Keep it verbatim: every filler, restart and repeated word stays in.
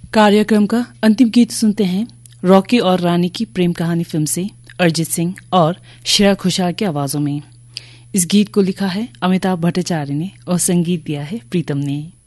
कार्यक्रम का अंतिम गीत सुनते हैं रॉकी और रानी की प्रेम कहानी फिल्म से अरिजीत सिंह और श्रेया घोषाल की आवाजों में। इस गीत को लिखा है अमिताभ भट्टाचार्य ने और संगीत दिया है प्रीतम ने।